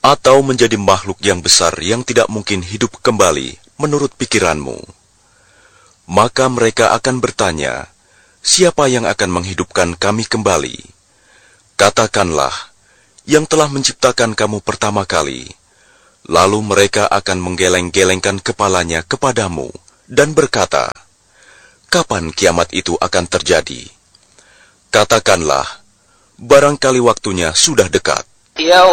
atau menjadi makhluk yang besar yang tidak mungkin hidup kembali menurut pikiranmu. Maka mereka akan bertanya, siapa yang akan menghidupkan kami kembali? Katakanlah, yang telah menciptakan kamu pertama kali. Lalu mereka akan menggeleng-gelengkan kepalanya kepadamu dan berkata, kapan kiamat itu akan terjadi? Katakanlah, barangkali waktunya sudah dekat.